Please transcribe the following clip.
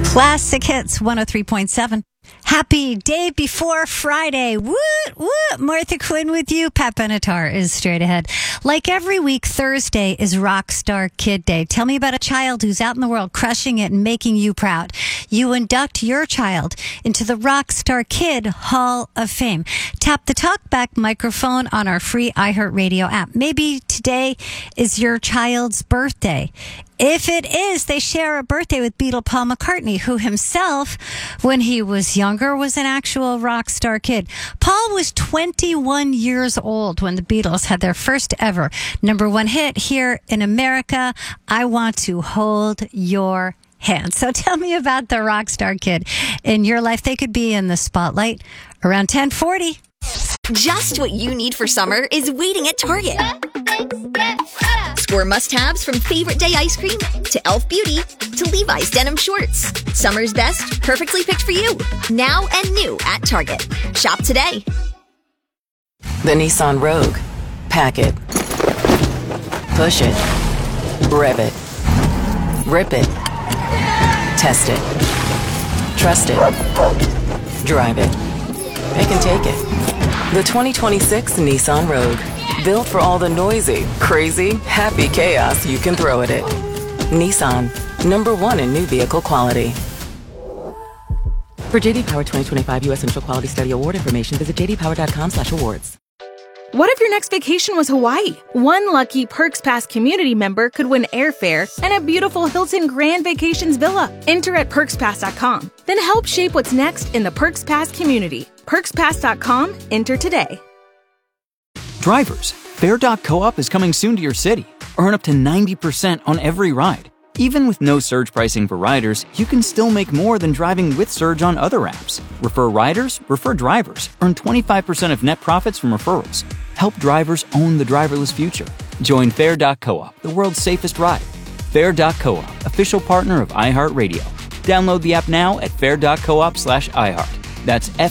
Classic Hits 103.7. Happy day before Friday. Woot, woot. Martha Quinn with you. Pat Benatar is straight ahead. Like every week, Thursday is Rockstar Kid Day. Tell me about a child who's out in the world crushing it and making you proud. You induct your child into the Rockstar Kid Hall of Fame. Tap the talkback microphone on our free iHeartRadio app. Maybe today is your child's birthday. If it is, they share a birthday with Beatle Paul McCartney, who himself, when he was younger, was an actual rock star kid. Paul was 21 years old when the Beatles had their first ever #1 hit here in America, I Want to Hold Your Hand. So tell me about the rock star kid in your life. They could be in the spotlight around 10:40. Just what you need for summer is waiting at Target. Score must-haves from Favorite Day ice cream to Elf Beauty to Levi's denim shorts. Summer's best, perfectly picked for you. Now and new at Target. Shop today. The Nissan Rogue. Pack it. Push it. Rev it. Rip it. Test it. Trust it. Drive it. Pick and take it. The 2026 Nissan Rogue. Built for all the noisy, crazy, happy chaos you can throw at it. Nissan, #1 in new vehicle quality. For JD Power 2025 U.S. Initial Quality Study Award information, visit jdpower.com/awards. What if your next vacation was Hawaii? One lucky Perks Pass community member could win airfare and a beautiful Hilton Grand Vacations villa. Enter at perkspass.com. Then help shape what's next in the Perks Pass community. Perkspass.com. Enter today. Drivers, Fare.coop is coming soon to your city. Earn up to 90% on every ride. Even with no surge pricing for riders, you can still make more than driving with surge on other apps. Refer riders, refer drivers. Earn 25% of net profits from referrals. Help drivers own the driverless future. Join Fare.coop, the world's safest ride. Fare.coop, official partner of iHeartRadio. Download the app now at Fare.coop/iHeart. That's